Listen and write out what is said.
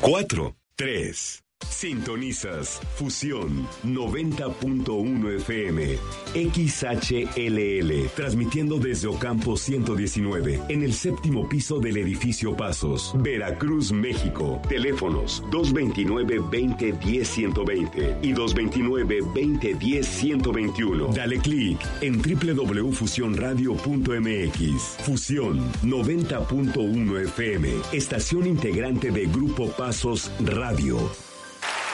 4, 3. Sintonizas Fusión 90.1 FM XHLL, transmitiendo desde Ocampo 119 en el séptimo piso del edificio Pasos, Veracruz, México. Teléfonos 229-2010-120 y 229-2010-121. Dale clic en www.fusionradio.mx. Fusión 90.1 FM, estación integrante de Grupo Pasos Radio.